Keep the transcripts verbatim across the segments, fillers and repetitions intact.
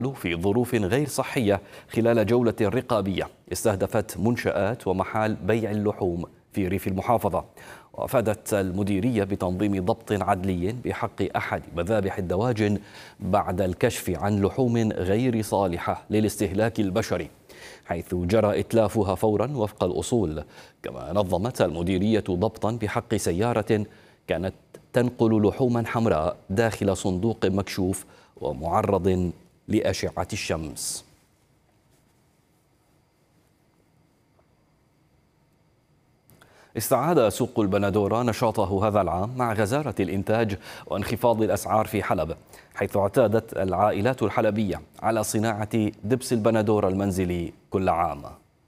في ظروف غير صحية خلال جولة رقابية استهدفت منشآت ومحال بيع اللحوم في ريف المحافظة. وأفادت المديرية بتنظيم ضبط عدلي بحق أحد مذابح الدواجن بعد الكشف عن لحوم غير صالحة للاستهلاك البشري، حيث جرى إتلافها فورا وفق الأصول. كما نظمت المديرية ضبطا بحق سيارة كانت تنقل لحوما حمراء داخل صندوق مكشوف ومعرض لأشعة الشمس. استعاد سوق البندورة نشاطه هذا العام مع غزارة الإنتاج وانخفاض الأسعار في حلب، حيث اعتادت العائلات الحلبية على صناعة دبس البندورة المنزلي كل عام.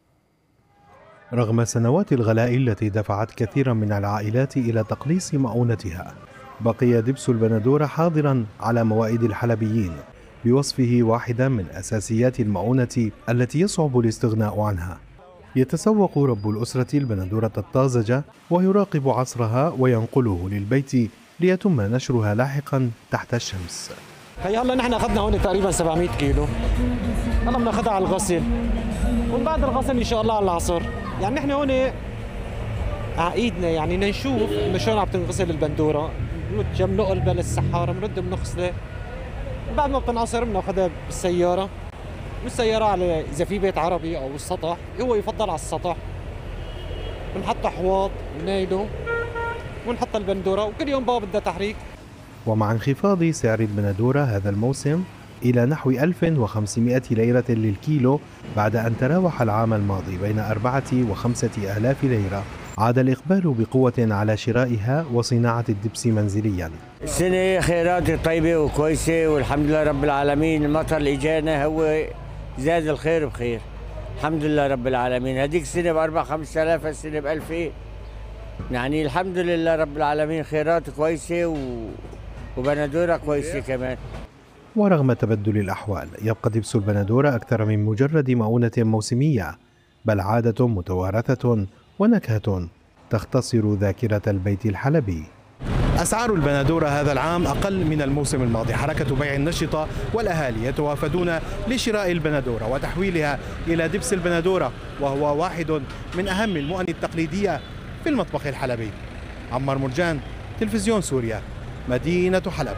رغم سنوات الغلاء التي دفعت كثيرا من العائلات إلى تقليص مؤونتها، بقي دبس البندورة حاضرا على موائد الحلبيين بوصفه واحدا من أساسيات المؤونة التي يصعب الاستغناء عنها. يتسوق رب الأسرة البندورة الطازجة ويراقب عصرها وينقله للبيت ليتم نشرها لاحقا تحت الشمس. هي هلا نحن اخذنا هون تقريبا سبعمية كيلو، هلا بناخذها على الغسل ومن بعد الغسل ان شاء الله على العصر. يعني نحن هون على ايدنا يعني نشوف انه شلون عم تنغسل البندوره، بنرد بنقلبها للسحاره، بنرد بنغسلها، بعد ما بتنعصر بناخذها بالسياره، والسياره على اذا في بيت عربي او السطح، هو يفضل على السطح، بنحط حواض بنايله ونحط البندوره، وكل يوم بقى بدها تحريك. ومع انخفاض سعر البندورة هذا الموسم إلى نحو ألف وخمسمائة ليرة للكيلو بعد أن تراوح العام الماضي بين أربعة وخمسة آلاف ليرة، عاد الإقبال بقوة على شرائها وصناعة الدبس منزليا. السنة خيرات طيبة وكويسة والحمد لله رب العالمين. المطر اللي جانا هو زاد الخير بخير، الحمد لله رب العالمين. هذيك السنة بأربع خمسة آلاف، السنة بألفين، يعني الحمد لله رب العالمين. خيرات كويسة و... وبندورة كويسة كمان. ورغم تبدل الأحوال يبقى دبس البندورة أكثر من مجرد مؤونة موسمية، بل عادة متوارثة ونكهة تختصر ذاكرة البيت الحلبي. أسعار البندورة هذا العام أقل من الموسم الماضي. حركة بيع النشطة والأهالي يتوافدون لشراء البندورة وتحويلها إلى دبس البندورة، وهو واحد من أهم المؤن التقليدية في المطبخ الحلبي. عمار مرجان، تلفزيون سوريا، مدينة حلب.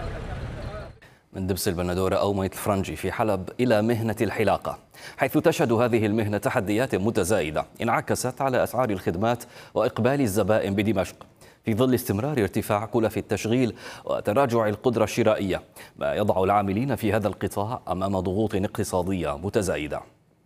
من دبس البندورة أو ميت الفرنجي في حلب إلى مهنة الحلاقة، حيث تشهد هذه المهنة تحديات متزايدة انعكست على أسعار الخدمات وإقبال الزبائن بدمشق، في ظل استمرار ارتفاع كلف التشغيل وتراجع القدرة الشرائية، ما يضع العاملين في هذا القطاع أمام ضغوط اقتصادية متزايدة.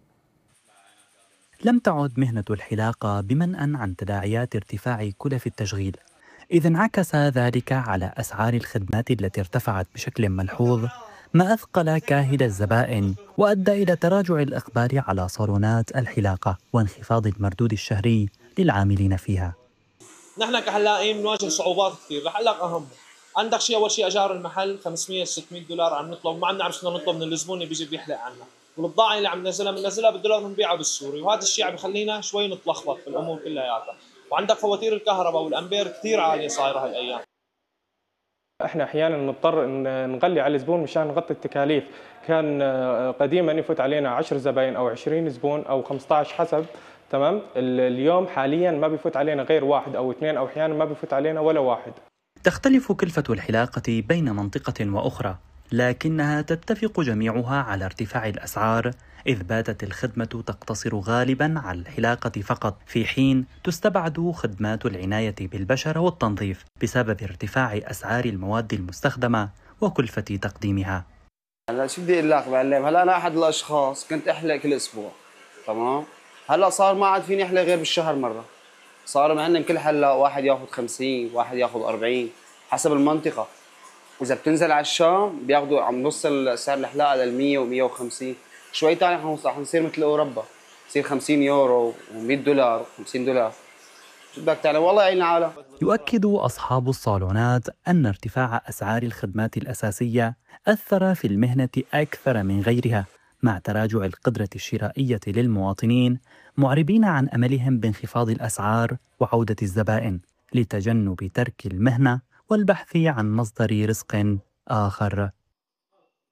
لم تعد مهنة الحلاقة بمنأى عن تداعيات ارتفاع كلف التشغيل، إذ انعكس ذلك على أسعار الخدمات التي ارتفعت بشكل ملحوظ، ما أثقل كاهل الزبائن وأدى إلى تراجع الإقبال على صالونات الحلاقة وانخفاض المردود الشهري للعاملين فيها. نحن كحلاقين بنواجه صعوبات كثير. الحلاق أهم، عندك شيء أول شيء أجار المحل خمسمية ستمية دولار عم نطلب، ما عم نعرف شنو نطلب من الزبون اللي بيجي بيحلق عنا، والبضاعة اللي عم ننزلها بننزلها بالدولار بنبيعها بالسوري، وهذا الشيء عم يخلينا شوي نتلخبط في الأمور كلياتها. وعندك فواتير الكهرباء والأمبير كثير عالية صايرة هالأيام. احنا احيانا نضطر ان نغلي على الزبون مشان نغطي التكاليف. كان قديما يفوت علينا عشر زباين او عشرين زبون او خمسة عشر حسب، تمام. اليوم حاليا ما بيفوت علينا غير واحد او اثنين، او احيانا ما بيفوت علينا ولا واحد. تختلف كلفة الحلاقة بين منطقة واخرى، لكنها تتفق جميعها على ارتفاع الأسعار، إذ باتت الخدمة تقتصر غالباً على الحلاقة فقط، في حين تستبعد خدمات العناية بالبشرة والتنظيف بسبب ارتفاع أسعار المواد المستخدمة وكلفة تقديمها. هلا شو بدي اقول لك معلم، هلا انا احد الاشخاص كنت احلق كل اسبوع، تمام. هلا صار ما عاد فيني احلق غير بالشهر مره. صار معنا كل حلاق واحد ياخذ خمسين، واحد ياخذ أربعين حسب المنطقه. واذا بتنزل على الشام بياخذوا عم نوصل سعر الحلاقه لل مية ومية وخمسين. شوي ثاني رح نصير مثل اوروبا، يصير خمسين يورو ومية دولار وخمسين دولار. شو بدك تعمل؟ والله يعين العالم. يؤكد أصحاب الصالونات أن ارتفاع أسعار الخدمات الأساسية أثر في المهنة أكثر من غيرها، مع تراجع القدرة الشرائية للمواطنين، معربين عن أملهم بانخفاض الأسعار وعودة الزبائن لتجنب ترك المهنة والبحث عن مصدر رزق آخر.